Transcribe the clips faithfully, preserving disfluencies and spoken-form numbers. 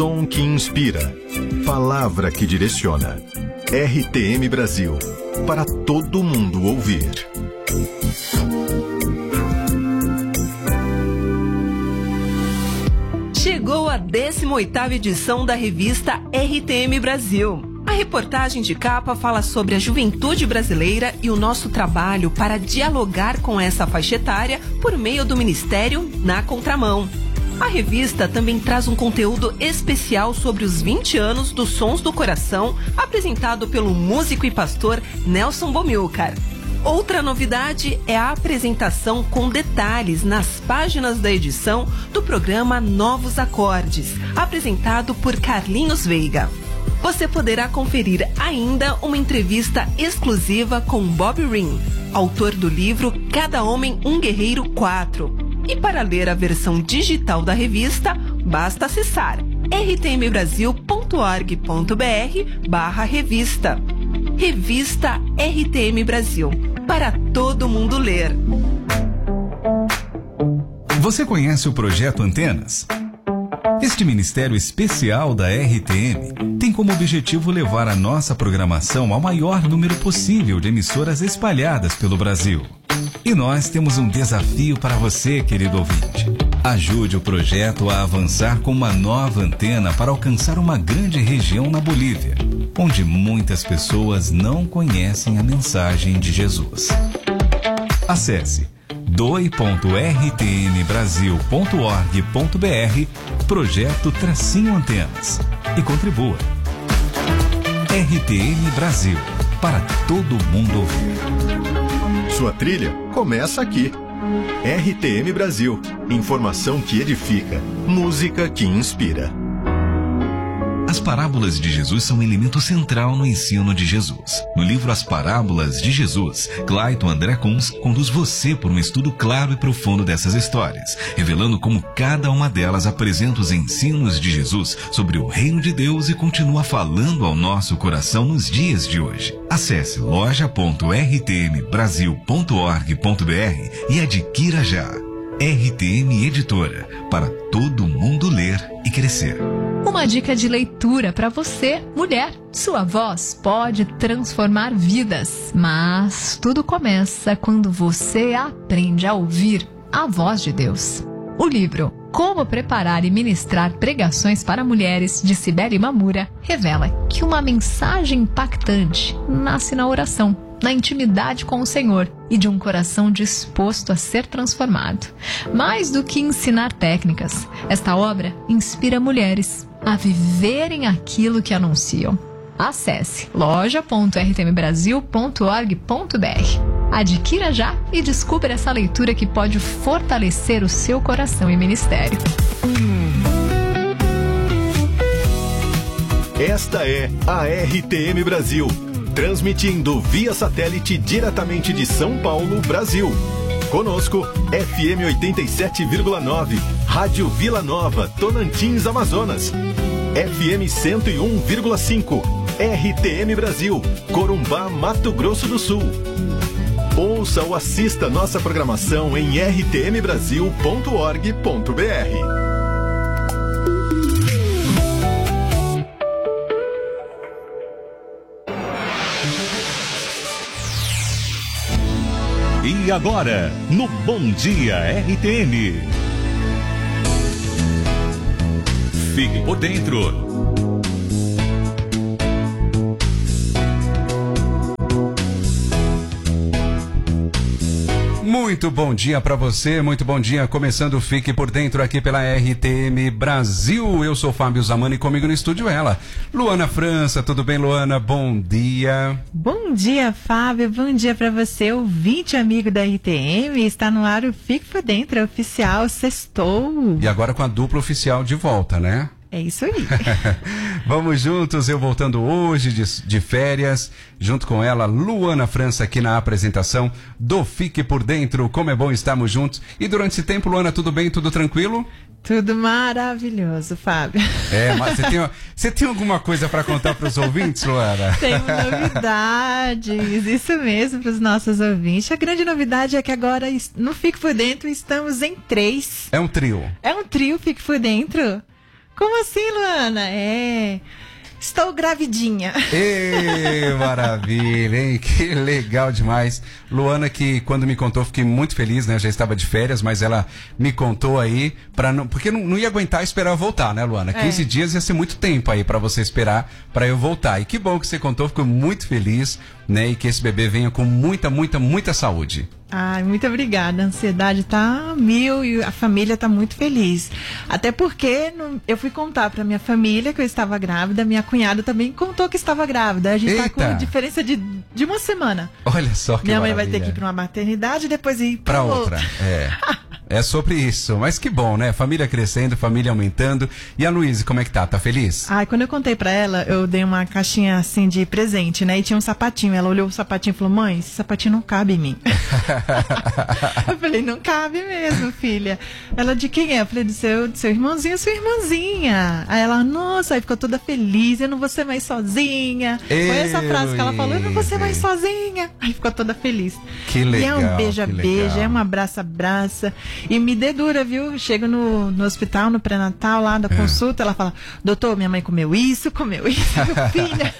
Som que inspira, palavra que direciona. R T M Brasil, para todo mundo ouvir. Chegou a décima oitava edição da revista R T M Brasil. A reportagem de capa fala sobre a juventude brasileira e o nosso trabalho para dialogar com essa faixa etária por meio do Ministério Na Contramão. A revista também traz um conteúdo especial sobre os vinte anos dos Sons do Coração, apresentado pelo músico e pastor Nelson Bomilcar. Outra novidade é a apresentação com detalhes nas páginas da edição do programa Novos Acordes, apresentado por Carlinhos Veiga. Você poderá conferir ainda uma entrevista exclusiva com Bob Ring, autor do livro Cada Homem um Guerreiro quatro. E para ler a versão digital da revista, basta acessar r t m brasil ponto org ponto b r barra revista. Revista R T M Brasil, para todo mundo ler. Você conhece o Projeto Antenas? Este ministério especial da R T M tem como objetivo levar a nossa programação ao maior número possível de emissoras espalhadas pelo Brasil. E nós temos um desafio para você, querido ouvinte. Ajude o projeto a avançar com uma nova antena para alcançar uma grande região na Bolívia, onde muitas pessoas não conhecem a mensagem de Jesus. Acesse doe ponto r t m brasil ponto org ponto b r Projeto Tracinho Antenas e contribua. R T M Brasil, para todo mundo ouvir. Sua trilha começa aqui. R T M Brasil, informação que edifica, música que inspira. As parábolas de Jesus são um elemento central no ensino de Jesus. No livro As Parábolas de Jesus, Clayton André Kunz conduz você por um estudo claro e profundo dessas histórias, revelando como cada uma delas apresenta os ensinos de Jesus sobre o reino de Deus e continua falando ao nosso coração nos dias de hoje. Acesse loja ponto r t m brasil ponto org ponto b r e adquira já. R T M Editora, para todo mundo ler e crescer. Uma dica de leitura para você, mulher. Sua voz pode transformar vidas, mas tudo começa quando você aprende a ouvir a voz de Deus. O livro Como Preparar e Ministrar Pregações para Mulheres, de Cibele Mamura, revela que uma mensagem impactante nasce na oração, na intimidade com o Senhor e de um coração disposto a ser transformado. Mais do que ensinar técnicas, esta obra inspira mulheres a viverem aquilo que anunciam. Acesse loja ponto r t m brasil ponto org ponto b r. Adquira já e descubra essa leitura que pode fortalecer o seu coração e ministério. Esta é a R T M Brasil, transmitindo via satélite diretamente de São Paulo, Brasil. Conosco, F M oitenta e sete vírgula nove, Rádio Vila Nova, Tonantins, Amazonas. F M cento e um vírgula cinco, R T M Brasil, Corumbá, Mato Grosso do Sul. Ouça ou assista nossa programação em r t m brasil ponto org ponto b r. E agora, no Bom Dia R T M. Fique por dentro. Muito bom dia para você, muito bom dia, começando o Fique por Dentro aqui pela R T M Brasil. Eu sou Fábio Zamani e comigo no estúdio ela, Luana França. Tudo bem, Luana? Bom dia. Bom dia, Fábio, bom dia para você, ouvinte amigo da R T M. Está no ar o Fique por Dentro, é oficial, sextou. E agora com a dupla oficial de volta, né? É isso aí. Vamos juntos, eu voltando hoje de, de férias, junto com ela, Luana França, aqui na apresentação do Fique por Dentro. Como é bom estarmos juntos. E durante esse tempo, Luana, tudo bem? Tudo tranquilo? Tudo maravilhoso, Fábio. É, mas você tem, você tem alguma coisa para contar para os ouvintes, Luana? Temos novidades, isso mesmo, para os nossos ouvintes. A grande novidade é que agora, no Fique por Dentro, estamos em três. É um trio. É um trio, Fique por Dentro. Como assim, Luana? É... Estou gravidinha. Ê, maravilha, hein? Que legal demais. Luana, que quando me contou, fiquei muito feliz, né? Eu já estava de férias, mas ela me contou aí, pra não, porque não, não ia aguentar esperar eu voltar, né, Luana? É. quinze dias ia ser muito tempo aí pra você esperar pra eu voltar. E que bom que você contou, fico muito feliz, né? E que esse bebê venha com muita, muita, muita saúde. Ai, muito obrigada. A ansiedade tá mil e a família tá muito feliz. Até porque no, eu fui contar pra minha família que eu estava grávida, minha cunhada também contou que estava grávida. A gente Eita. tá com diferença de, de uma semana. Olha só que Minha mãe maravilha. vai ter que ir pra uma maternidade e depois ir pra, Pra outra, é. É sobre isso, mas que bom, né? Família crescendo, família aumentando. E a Luísa, como é que tá? Tá feliz? Ai, quando eu contei pra ela, eu dei uma caixinha assim de presente, né? E tinha um sapatinho. Ela olhou o sapatinho e falou: mãe, esse sapatinho não cabe em mim. Eu falei: não cabe mesmo, filha. Ela: de quem é? Eu falei: do seu, do seu irmãozinho, sua irmãzinha. Aí ela: nossa, aí ficou toda feliz. Eu não vou ser mais sozinha. Ei, Foi essa frase que ela falou: eu não vou ser mais Luísa. sozinha. Aí ficou toda feliz. Que legal. E é um que beija-beija, legal. é um abraça-abraça. E me dedura, viu? Chego no, no hospital, no pré-natal, lá da É. consulta, ela fala: doutor, minha mãe comeu isso, comeu isso, meu filho.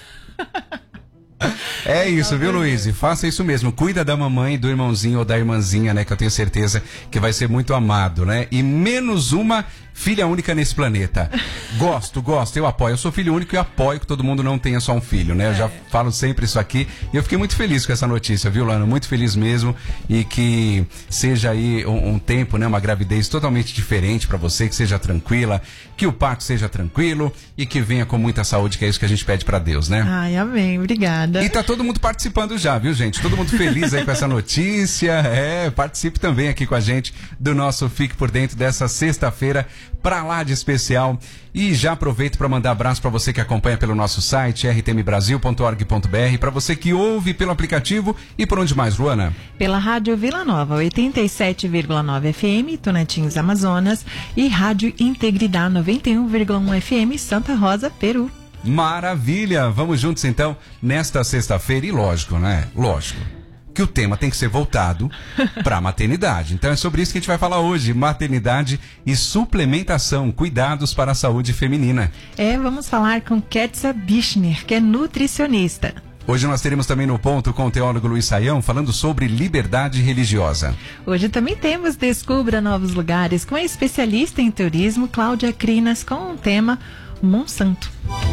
É isso, viu, Luiz? E faça isso mesmo. Cuida da mamãe, do irmãozinho ou da irmãzinha, né? Que eu tenho certeza que vai ser muito amado, né? E menos uma filha única nesse planeta. Gosto, gosto, eu apoio. Eu sou filho único e apoio que todo mundo não tenha só um filho, né? Eu já falo sempre isso aqui. E eu fiquei muito feliz com essa notícia, viu, Lana? Muito feliz mesmo. E que seja aí um, um tempo, né? Uma gravidez totalmente diferente pra você, que seja tranquila, que o parto seja tranquilo e que venha com muita saúde, que é isso que a gente pede pra Deus, né? Ai, amém, obrigada. E tá todo mundo participando já, viu, gente? Todo mundo feliz aí com essa notícia. É, participe também aqui com a gente do nosso Fique por Dentro dessa sexta-feira, pra lá de especial. E já aproveito para mandar abraço para você que acompanha pelo nosso site r t m brasil ponto org ponto b r, para você que ouve pelo aplicativo e por onde mais, Luana? Pela Rádio Vila Nova, oitenta e sete vírgula nove F M, Tonantins, Amazonas, e Rádio Integridade noventa e um vírgula um F M, Santa Rosa, Peru. Maravilha! Vamos juntos então nesta sexta-feira e lógico, né? Lógico que o tema tem que ser voltado para a maternidade. Então é sobre isso que a gente vai falar hoje, maternidade e suplementação, cuidados para a saúde feminina. É, vamos falar com Ketsa Bichner, que é nutricionista. Hoje nós teremos também no ponto com o teólogo Luiz Saião falando sobre liberdade religiosa. Hoje também temos Descubra Novos Lugares com a especialista em turismo Cláudia Crinas com o tema Monsanto.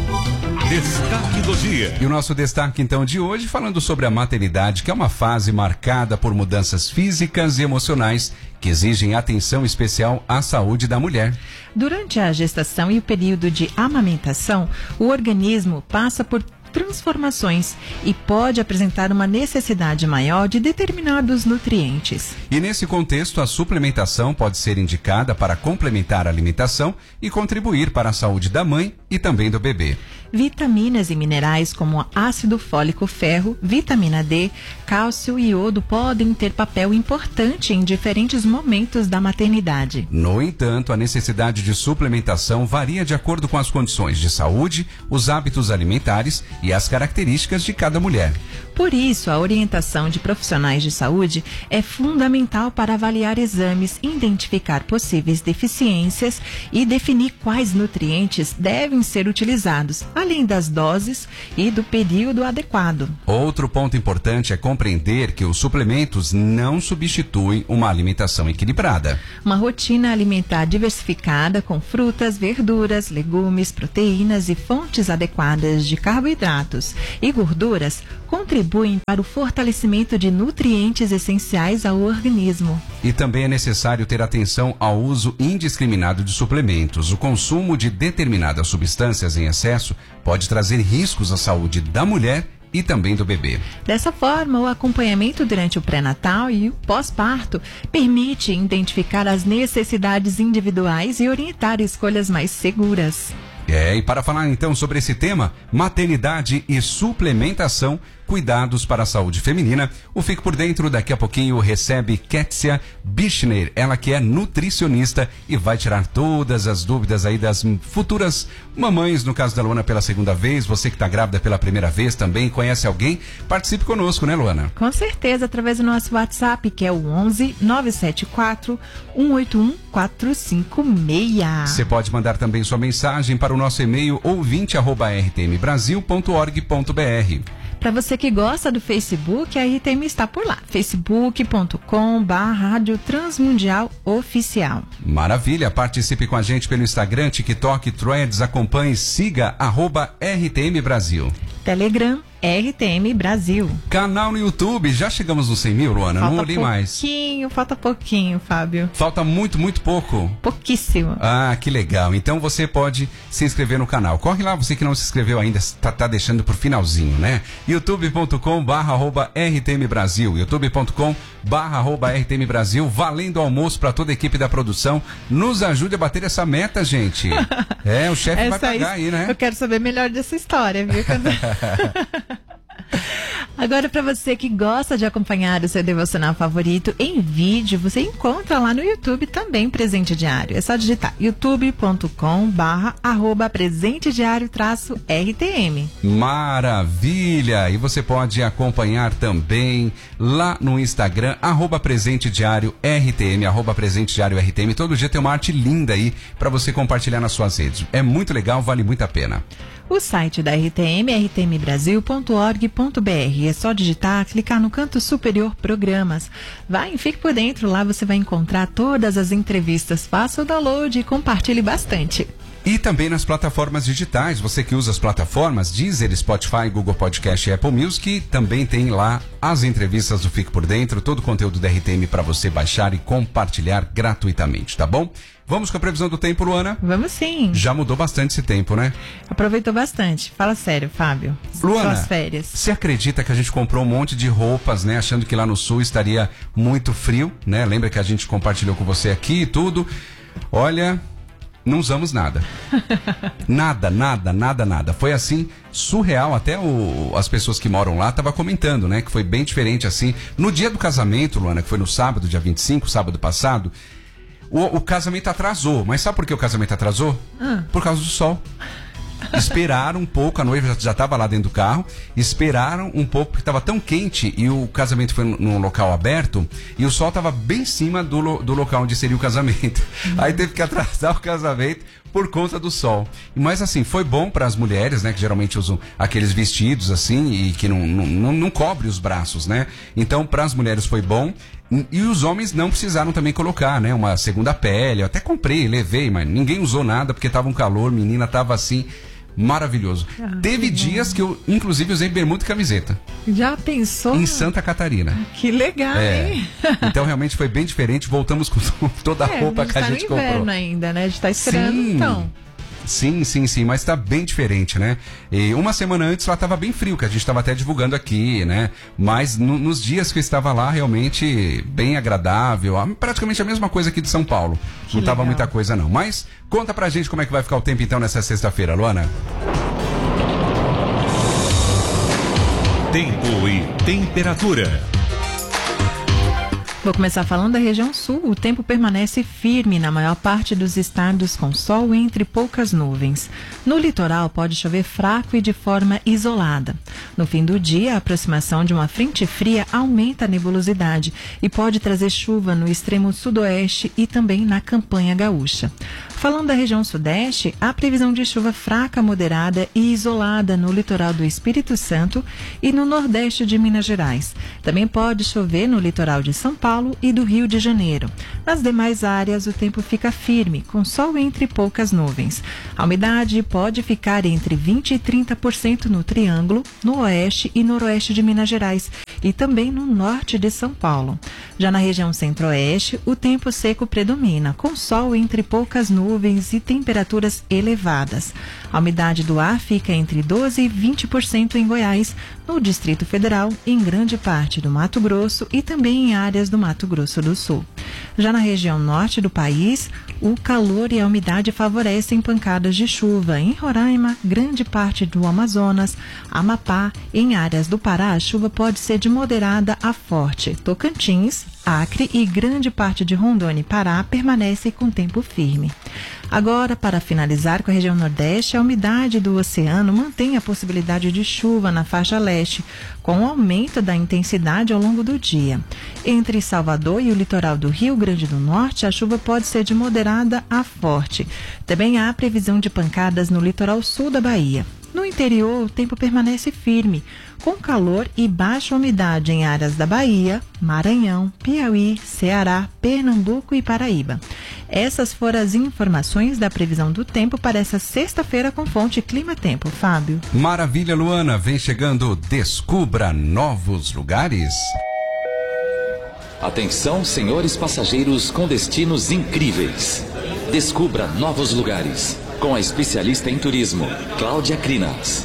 Destaque do dia. E o nosso destaque então de hoje falando sobre a maternidade, que é uma fase marcada por mudanças físicas e emocionais que exigem atenção especial à saúde da mulher. Durante a gestação e o período de amamentação, o organismo passa por transformações e pode apresentar uma necessidade maior de determinados nutrientes. E nesse contexto, a suplementação pode ser indicada para complementar a alimentação e contribuir para a saúde da mãe e também do bebê. Vitaminas e minerais como ácido fólico, ferro, vitamina D, cálcio e iodo podem ter papel importante em diferentes momentos da maternidade. No entanto, a necessidade de suplementação varia de acordo com as condições de saúde, os hábitos alimentares e as características de cada mulher. Por isso, a orientação de profissionais de saúde é fundamental para avaliar exames, identificar possíveis deficiências e definir quais nutrientes devem ser utilizados, além das doses e do período adequado. Outro ponto importante é compreender que os suplementos não substituem uma alimentação equilibrada. Uma rotina alimentar diversificada com frutas, verduras, legumes, proteínas e fontes adequadas de carboidratos e gorduras contribuem para o fortalecimento de nutrientes essenciais ao organismo. E também é necessário ter atenção ao uso indiscriminado de suplementos. O consumo de determinadas substâncias em excesso pode trazer riscos à saúde da mulher e também do bebê. Dessa forma, o acompanhamento durante o pré-natal e o pós-parto permite identificar as necessidades individuais e orientar escolhas mais seguras. É, e para falar então sobre esse tema, maternidade e suplementação, cuidados para a saúde feminina. O Fique por Dentro daqui a pouquinho recebe Kétia Bichner, ela que é nutricionista e vai tirar todas as dúvidas aí das futuras mamães, no caso da Luana pela segunda vez, você que está grávida pela primeira vez também, conhece alguém? Participe conosco, né, Luana? Com certeza, através do nosso WhatsApp, que é o onze nove sete quatro um oito um quatro cinco seis. Você pode mandar também sua mensagem para o nosso e-mail ouvinte arroba r t m brasil ponto org ponto b r. Para você que gosta do Facebook, a R T M está por lá, facebook ponto com barra Rádio Transmundial Oficial. Maravilha, participe com a gente pelo Instagram, TikTok, Threads, acompanhe, siga, arroba R T M Brasil. Telegram, R T M Brasil. Canal no YouTube, já chegamos nos cem mil, Luana? Falta Não olhei mais. pouquinho, falta pouquinho, Fábio. Falta muito, muito pouco. Pouquíssimo. Ah, que legal. Então você pode se inscrever no canal. Corre lá, você que não se inscreveu ainda, tá, tá deixando pro finalzinho, né? youtube ponto com barra arroba R T M Brasil. youtube ponto com barra arroba R T M Brasil. Valendo almoço para toda a equipe da produção. Nos ajude a bater essa meta, gente. É, o chefe vai pagar aí, né? Eu quero saber melhor dessa história, viu? Agora, para você que gosta de acompanhar o seu devocional favorito em vídeo, você encontra lá no YouTube também Presente Diário. É só digitar youtube ponto com barra arroba presente diário traço R T M. Maravilha! E você pode acompanhar também lá no Instagram, arroba presente diário R T M, arroba presente diário R T M. Todo dia tem uma arte linda aí para você compartilhar nas suas redes. É muito legal, vale muito a pena. O site da R T M é r t m brasil ponto org ponto b r. É só digitar, clicar no canto superior Programas. Vai e fique por dentro, lá você vai encontrar todas as entrevistas. Faça o download e compartilhe bastante. E também nas plataformas digitais, você que usa as plataformas Deezer, Spotify, Google Podcast e Apple Music, também tem lá as entrevistas do Fique por Dentro, todo o conteúdo da R T M para você baixar e compartilhar gratuitamente, tá bom? Vamos com a previsão do tempo, Luana? Vamos sim. Já mudou bastante esse tempo, né? Aproveitou bastante. Fala sério, Fábio. Luana, suas férias. Você acredita que a gente comprou um monte de roupas, né? Achando que lá no sul estaria muito frio, né? Lembra que a gente compartilhou com você aqui e tudo? Olha, não usamos nada. Nada, nada, nada, nada. Foi assim, surreal. Até o, as pessoas que moram lá estavam comentando, né? Que foi bem diferente assim. No dia do casamento, Luana, que foi no sábado, dia vinte e cinco, sábado passado, O, o casamento atrasou. Mas sabe por que o casamento atrasou? Ah. Por causa do sol. Esperaram um pouco, a noiva já estava lá dentro do carro, esperaram um pouco porque estava tão quente e o casamento foi num local aberto e o sol estava bem em cima do, lo, do local onde seria o casamento. Uhum. Aí teve que atrasar o casamento por conta do sol. Mas assim, foi bom para as mulheres, né, que geralmente usam aqueles vestidos assim e que não, não, não, não cobre os braços, né? Então para as mulheres foi bom. E os homens não precisaram também colocar, né, uma segunda pele. Eu até comprei, levei, mas ninguém usou nada porque tava um calor, menina, tava assim, maravilhoso. Ah, Teve dias que eu, inclusive, usei bermuda e camiseta. Já pensou? Em Santa Catarina. Que legal, é. hein? Então realmente foi bem diferente, voltamos com toda a é, roupa a que a gente tá no inverno comprou. ainda, né? A gente tá esperando, sim. então. Sim, sim, sim, mas tá bem diferente, né? E uma semana antes lá tava bem frio, que a gente tava até divulgando aqui, né? Mas no, nos dias que eu estava lá, realmente bem agradável, praticamente a mesma coisa aqui de São Paulo. Que não tava legal. muita coisa não. Mas conta pra gente como é que vai ficar o tempo então nessa sexta-feira, Luana. Tempo e temperatura. Vou começar falando da região sul. O tempo permanece firme na maior parte dos estados, com sol entre poucas nuvens. No litoral pode chover fraco e de forma isolada. No fim do dia, a aproximação de uma frente fria aumenta a nebulosidade e pode trazer chuva no extremo sudoeste e também na campanha gaúcha. Falando da região sudeste, há previsão de chuva fraca, moderada e isolada no litoral do Espírito Santo e no nordeste de Minas Gerais. Também pode chover no litoral de São Paulo e do Rio de Janeiro. Nas demais áreas, o tempo fica firme, com sol entre poucas nuvens. A umidade pode ficar entre vinte e trinta por cento no Triângulo, no oeste e noroeste de Minas Gerais e também no norte de São Paulo. Já na região centro-oeste, o tempo seco predomina, com sol entre poucas nuvens e temperaturas elevadas. A umidade do ar fica entre doze e vinte por cento em Goiás, no Distrito Federal, em grande parte do Mato Grosso e também em áreas do Mato Grosso do Sul. Já na região norte do país, o calor e a umidade favorecem pancadas de chuva. Em Roraima, grande parte do Amazonas, Amapá, em áreas do Pará, a chuva pode ser de moderada a forte. Tocantins, Acre e grande parte de Rondônia e Pará permanecem com tempo firme. Agora, para finalizar com a região Nordeste, a umidade do oceano mantém a possibilidade de chuva na faixa leste, com aumento da intensidade ao longo do dia. Entre Salvador e o litoral do Rio Grande do Norte, a chuva pode ser de moderada a forte. Também há previsão de pancadas no litoral sul da Bahia. No interior, o tempo permanece firme, com calor e baixa umidade em áreas da Bahia, Maranhão, Piauí, Ceará, Pernambuco e Paraíba. Essas foram as informações da previsão do tempo para essa sexta-feira com fonte Clima Tempo. Fábio. Maravilha, Luana. Vem chegando Descubra Novos Lugares. Atenção, senhores passageiros com destinos incríveis. Descubra novos lugares. Com a especialista em turismo, Cláudia Crinas.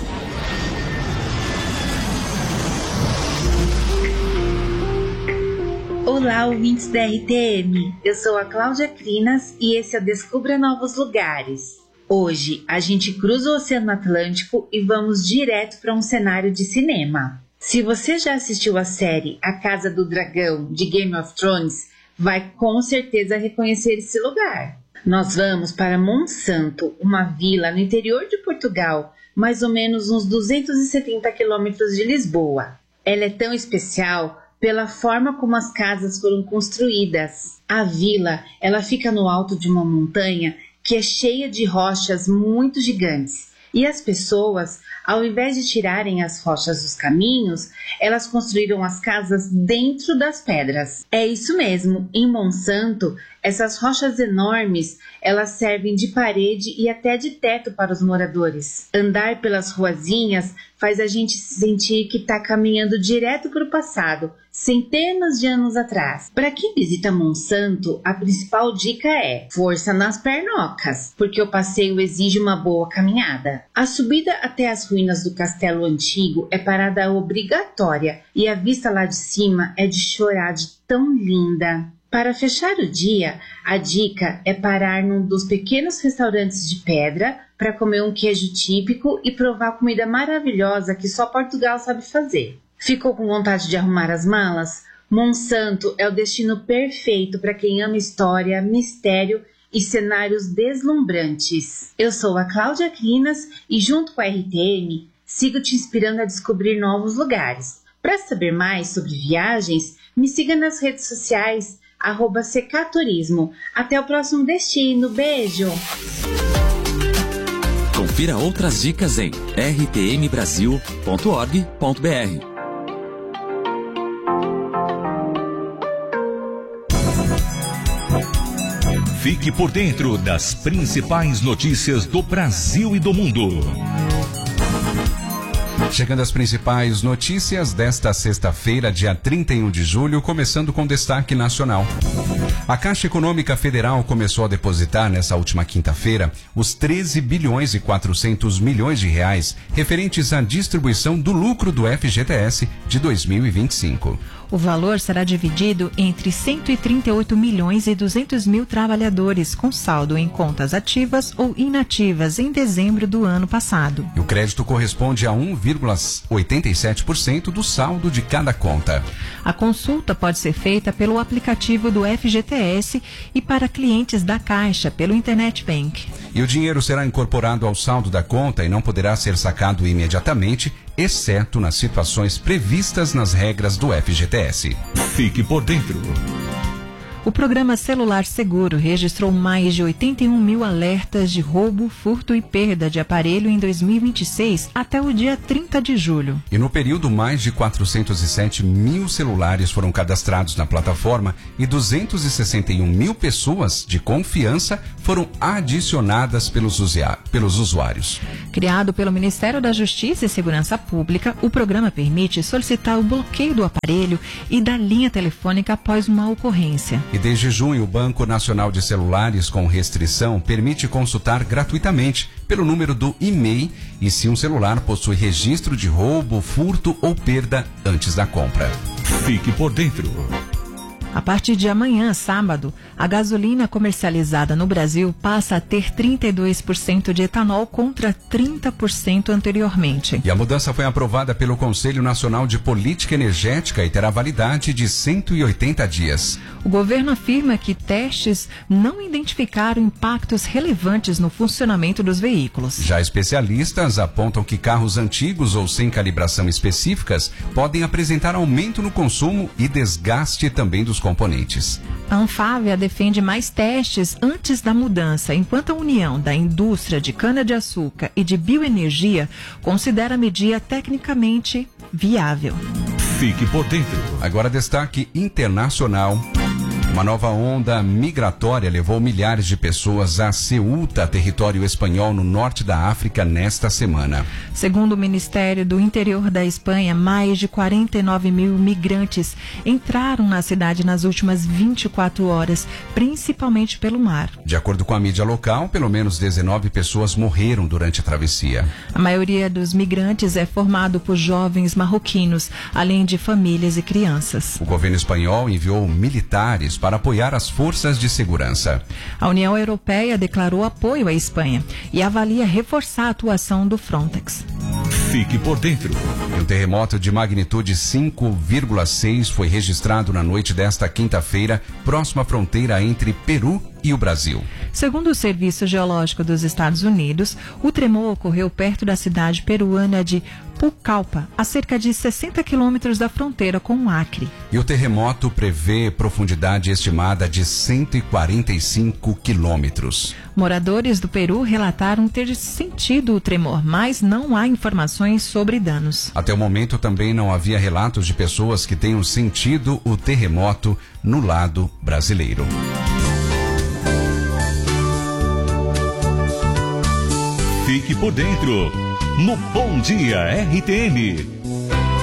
Olá, ouvintes da R T M. Eu sou a Cláudia Crinas e esse é o Descubra Novos Lugares. Hoje, a gente cruza o Oceano Atlântico e vamos direto para um cenário de cinema. Se você já assistiu a série A Casa do Dragão, de Game of Thrones, vai com certeza reconhecer esse lugar. Nós vamos para Monsanto, uma vila no interior de Portugal, mais ou menos uns duzentos e setenta quilômetros de Lisboa. Ela é tão especial pela forma como as casas foram construídas. A vila, ela fica no alto de uma montanha que é cheia de rochas muito gigantes. E as pessoas, ao invés de tirarem as rochas dos caminhos, elas construíram as casas dentro das pedras. É isso mesmo, em Monsanto, essas rochas enormes, elas servem de parede e até de teto para os moradores. Andar pelas ruazinhas faz a gente se sentir que está caminhando direto para o passado, centenas de anos atrás. Para quem visita Monsanto, a principal dica é força nas pernocas, porque o passeio exige uma boa caminhada. A subida até as ruínas do castelo antigo é parada obrigatória e a vista lá de cima é de chorar de tão linda. Para fechar o dia, a dica é parar num dos pequenos restaurantes de pedra para comer um queijo típico e provar comida maravilhosa que só Portugal sabe fazer. Ficou com vontade de arrumar as malas? Monsanto é o destino perfeito para quem ama história, mistério e cenários deslumbrantes. Eu sou a Cláudia Crinas e junto com a R T M sigo te inspirando a descobrir novos lugares. Para saber mais sobre viagens, me siga nas redes sociais arroba Secaturismo. Até o próximo destino. Beijo! Confira outras dicas em r t m brasil ponto org ponto b r. Fique por dentro das principais notícias do Brasil e do mundo. Chegando às principais notícias desta sexta-feira, dia trinta e um de julho, começando com destaque nacional. A Caixa Econômica Federal começou a depositar nessa última quinta-feira os treze bilhões e quatrocentos milhões de reais referentes à distribuição do lucro do F G T S de dois mil e vinte e cinco. O valor será dividido entre cento e trinta e oito milhões e duzentos mil trabalhadores com saldo em contas ativas ou inativas em dezembro do ano passado. E o crédito corresponde a um vírgula oitenta e sete por cento do saldo de cada conta. A consulta pode ser feita pelo aplicativo do F G T S e para clientes da Caixa pelo Internet Bank. E o dinheiro será incorporado ao saldo da conta e não poderá ser sacado imediatamente, exceto nas situações previstas nas regras do F G T S. Fique por dentro. O programa Celular Seguro registrou mais de oitenta e um mil alertas de roubo, furto e perda de aparelho em dois mil e vinte e seis até o dia trinta de julho. E no período, mais de quatrocentos e sete mil celulares foram cadastrados na plataforma e duzentos e sessenta e um mil pessoas de confiança foram adicionadas pelos, usia- pelos usuários. Criado pelo Ministério da Justiça e Segurança Pública, o programa permite solicitar o bloqueio do aparelho e da linha telefônica após uma ocorrência. E desde junho, o Banco Nacional de Celulares com restrição permite consultar gratuitamente pelo número do e-mail e se um celular possui registro de roubo, furto ou perda antes da compra. Fique por dentro. A partir de amanhã, sábado, a gasolina comercializada no Brasil passa a ter trinta e dois por cento de etanol contra trinta por cento anteriormente. E a mudança foi aprovada pelo Conselho Nacional de Política Energética e terá validade de cento e oitenta dias. O governo afirma que testes não identificaram impactos relevantes no funcionamento dos veículos. Já especialistas apontam que carros antigos ou sem calibração específicas podem apresentar aumento no consumo e desgaste também dos componentes. A Anfávia defende mais testes antes da mudança, enquanto a União da Indústria de Cana-de-Açúcar e de Bioenergia considera a medida tecnicamente viável. Fique por dentro. Agora destaque internacional. Uma nova onda migratória levou milhares de pessoas a Ceuta, território espanhol no norte da África, nesta semana. Segundo o Ministério do Interior da Espanha, mais de quarenta e nove mil migrantes entraram na cidade nas últimas vinte e quatro horas, principalmente pelo mar. De acordo com a mídia local, pelo menos dezenove pessoas morreram durante a travessia. A maioria dos migrantes é formado por jovens marroquinos, além de famílias e crianças. O governo espanhol enviou militares para apoiar as forças de segurança. A União Europeia declarou apoio à Espanha e avalia reforçar a atuação do Frontex. Fique por dentro. Um terremoto de magnitude cinco vírgula seis foi registrado na noite desta quinta-feira, próxima à fronteira entre Peru e o Brasil. Segundo o Serviço Geológico dos Estados Unidos, o tremor ocorreu perto da cidade peruana de Pucallpa, a cerca de sessenta quilômetros da fronteira com o Acre. E o terremoto prevê profundidade estimada de cento e quarenta e cinco quilômetros. Moradores do Peru relataram ter sentido o tremor, mas não há informações sobre danos. Até o momento também não havia relatos de pessoas que tenham sentido o terremoto no lado brasileiro. Fique por dentro no Bom Dia R T M.